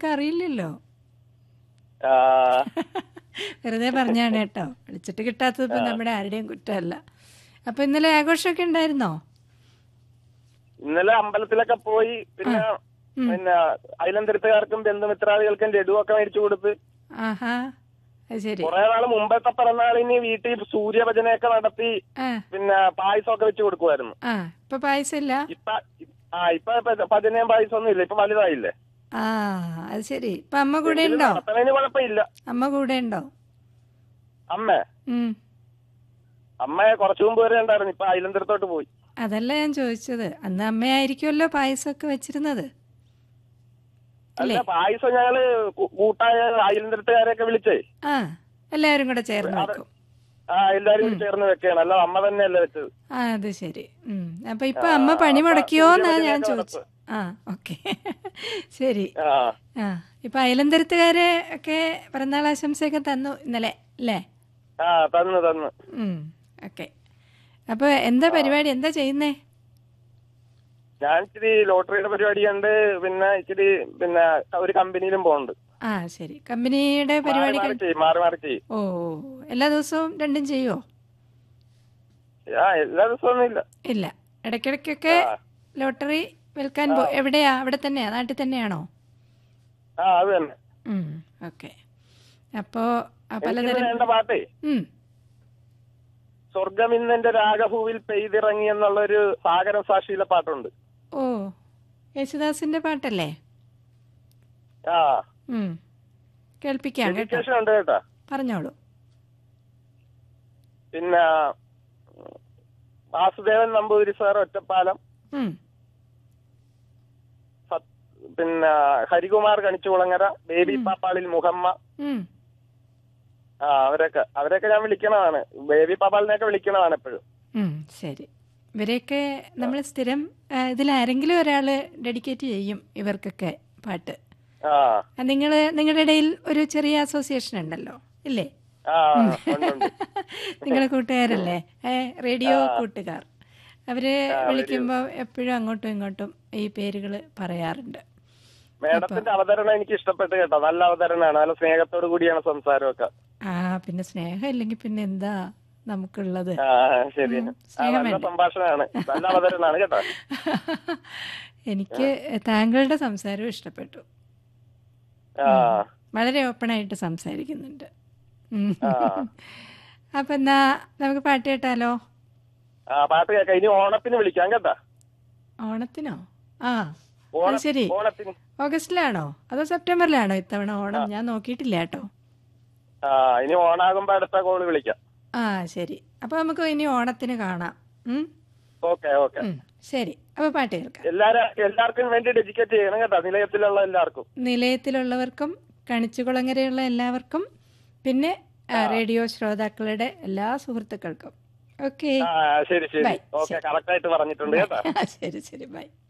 കാര്യങ്ങളൊക്കെ അറിയില്ലല്ലോ. ആ, വെറുതെ പറഞ്ഞാണ് കേട്ടോ. വിളിച്ചിട്ട് കിട്ടാത്തത് ഇപ്പം നമ്മുടെ ആരുടെയും കുറ്റമല്ല. അപ്പൊ ഇന്നലെ ആഘോഷമൊക്കെ ഉണ്ടായിരുന്നോ? ഇന്നലെ അമ്പലത്തിലൊക്കെ പോയി. പിന്നെ അയലന്തിരുത്തുകാർക്കും ബന്ധുമിത്രാദികൾക്കും ലഡുവൊക്കെ മേടിച്ചു കൊടുത്ത്. ആഹാ, അത് ശരി. കുറെ നാള് മുമ്പത്തെ പിറന്നാളിന് വീട്ടിൽ സൂര്യഭജനയൊക്കെ നടത്തി. ആ പിന്നെ പായസമൊക്കെ വെച്ച് കൊടുക്കുമായിരുന്നു. ആ ഇപ്പൊ പായസം ഇല്ല? ഇപ്പൊ ഭജനയും പായസം ഒന്നും ഇല്ല. ഇപ്പൊ വലുതായില്ലേ. ആ അത് ശരി. ഇപ്പൊ അമ്മ കൂടെ ഉണ്ടോ? നടത്തുന്നതിന് കുഴപ്പമില്ല. അമ്മ കൂടെ ഉണ്ടോ? അമ്മയെ കുറച്ചു മുമ്പ് വരെ ഉണ്ടായിരുന്നു. ഇപ്പൊ അയലന്തിരത്തോട്ട് പോയി. അതല്ല ഞാൻ ചോദിച്ചത്, അന്ന് അമ്മയായിരിക്കുമല്ലോ പായസമൊക്കെ വെച്ചിരുന്നത് അല്ല, പായസം ഞങ്ങള് കൂട്ടായ അയലന്തിരത്തുകാരെയൊക്കെ വിളിച്ചേ. ആ എല്ലാവരും കൂടെ ചേർന്ന് വെക്കും. എല്ലാരും കൂടി ചേർന്ന് വെക്കുകയാണ്. അല്ല അമ്മ തന്നെയല്ലേ വെച്ചത്. ആ അത് ശരി. അപ്പൊ ഇപ്പൊ അമ്മ പണി മുടക്കിയോന്നാ ഞാൻ ചോദിച്ചത്. ആ ഓക്കെ ശരി. ആ ഇപ്പൊ അയലന്തരത്തുകാരെ ഒക്കെ പിറന്നാൾ ആശംസയൊക്കെ തന്നു ഇന്നലെ അല്ലേ? തന്നു. ഓക്കെ. അപ്പൊ എന്താ പരിപാടി, എന്താ ചെയ്യുന്നേ? ഞാൻ ഇച്ചിരി ലോട്ടറിയുടെ പരിപാടിയുണ്ട്. പിന്നെ ഇച്ചിരി ഒരു കമ്പനിയിലും പോകുന്നുണ്ട്. ആ ശരി. കമ്പനിയുടെ പരിപാടി മാറി ചെയ്യും. ഓ എല്ലാ ദിവസവും രണ്ടും ചെയ്യുവോ? എല്ലാ ദിവസവും ഇല്ല, ഇടയ്ക്കിടയ്ക്കൊക്കെ ലോട്ടറി വിൽക്കാൻ എവിടെയാ? അവിടെ തന്നെയാ, നാട്ടിൽ തന്നെയാണോ? അത് തന്നെ. ഓക്കെ. അപ്പോ പലതരം പാട്ടേ സ്വർഗമിന്നെന്റെ രാഗഭൂവിൽ പെയ്തിറങ്ങി എന്നുള്ളൊരു സാഗര സാക്ഷിയിലെ പാട്ടുണ്ട്. ഓ യേശുദാസിന്റെ പാട്ടല്ലേ? കേൾപ്പിക്കാം കേട്ടോ. പറഞ്ഞോളൂ. പിന്നെ വാസുദേവൻ നമ്പൂതിരി സാർ ഒറ്റപ്പാലം, പിന്നെ ഹരികുമാർ കണിച്ചുകുളങ്ങര, ബേബി പാപ്പാളിൽ മുഹമ്മ, അവരൊക്കെ ഞാൻ വിളിക്കണതാണ്. ബേബി പാപ്പാളിനെയൊക്കെ വിളിക്കണതാണ് എപ്പോഴും. ശരി. ഇവരെയൊക്കെ നമ്മൾ സ്ഥിരം ഇതിലാരെങ്കിലും ഒരാള് ഡെഡിക്കേറ്റ് ചെയ്യും ഇവർക്കൊക്കെ പാട്ട്. നിങ്ങളുടെ ഇടയിൽ ഒരു ചെറിയ അസോസിയേഷൻ ഉണ്ടല്ലോ ഇല്ലേ? നിങ്ങളുടെ കൂട്ടുകാരല്ലേ, റേഡിയോ കൂട്ടുകാർ. അവര് വിളിക്കുമ്പോ എപ്പോഴും അങ്ങോട്ടും ഇങ്ങോട്ടും ഈ പേരുകൾ പറയാറുണ്ട്. മേഡത്തിന്റെ അവതരണം എനിക്ക് ഇഷ്ടപ്പെട്ടു കേട്ടോ. നല്ല അവതരണമാണ്. നല്ല സ്നേഹത്തോടു കൂടിയാണ് സംസാരമൊക്കെ. പിന്നെ സ്നേഹം ഇല്ലെങ്കിൽ പിന്നെ എന്താ നമുക്കുള്ളത്? സംഭാഷണമാണ്, നല്ല അവതരണമാണ് കേട്ടോ. എനിക്ക് താങ്കളുടെ സംസാരവും ഇഷ്ടപ്പെട്ടു. വളരെ ഓപ്പണായിട്ട് സംസാരിക്കുന്നുണ്ട്. അപ്പൊ എന്നാ നമുക്ക് പാട്ട് കേട്ടാലോ? പാട്ട് കേൾക്കാം. ഇനി ഓണത്തിന് വിളിക്കാം കേട്ടാ. ഓണത്തിനോ? ശരി. ഓഗസ്റ്റിലാണോ അതോ സെപ്റ്റംബറിലാണോ ഇത്തവണ ഓണം? ഞാൻ നോക്കിയിട്ടില്ല കേട്ടോ. ഇനി ഓണാകുമ്പോ അടുത്ത കോള് വിളിക്കാം. ശരി. അപ്പൊ നമുക്ക് ഇനി ഓണത്തിന് കാണാം. ഓക്കെ. ശരി. അപ്പൊ പാട്ട് കേൾക്കാം. എല്ലാവർക്കും വേണ്ടി ഡെഡിക്കേറ്റ് ചെയ്യണം കേട്ടോ. നിലയത്തിലുള്ള എല്ലാവർക്കും, നിലയത്തിലുള്ളവർക്കും കണിച്ചുകുളങ്ങരയുള്ള എല്ലാവർക്കും, പിന്നെ റേഡിയോ ശ്രോതാക്കളുടെ എല്ലാ സുഹൃത്തുക്കൾക്കും. ഓക്കെ. ശരി. ഓക്കെ, കറക്റ്റ് ആയിട്ട് പറഞ്ഞിട്ടുണ്ട് കേട്ടോ. ശരി. ബൈ.